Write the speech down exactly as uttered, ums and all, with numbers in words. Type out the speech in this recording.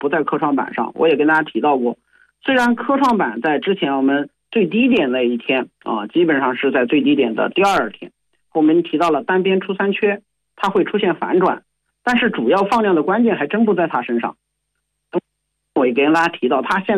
不在科创板上。我也跟大家提到过，虽然科创板在之前我们最低点那一天啊，基本上是在最低点的第二天，我们提到了单边出三缺，它会出现反转，但是主要放量的关键还真不在它身上。我也跟大家提到，它现